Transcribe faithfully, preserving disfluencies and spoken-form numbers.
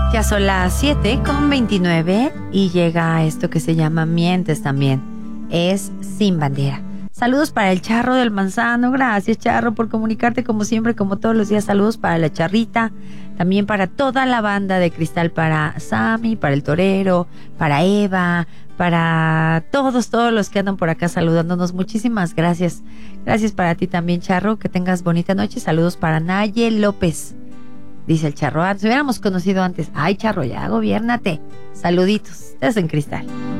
Ya son las siete con veintinueve y llega esto que se llama Mientes también. Es Sin Bandera. Saludos para el Charro del Manzano. Gracias, Charro, por comunicarte como siempre, como todos los días. Saludos para la Charrita. También para toda la banda de Cristal, para Sammy, para el Torero, para Eva, para todos, todos los que andan por acá saludándonos. Muchísimas gracias. Gracias para ti también, Charro. Que tengas bonita noche. Saludos para Naye López. Dice el Charro, ah, nos hubiéramos conocido antes. Ay, Charro, ya, gobiérnate. Saluditos. Estás en Cristal.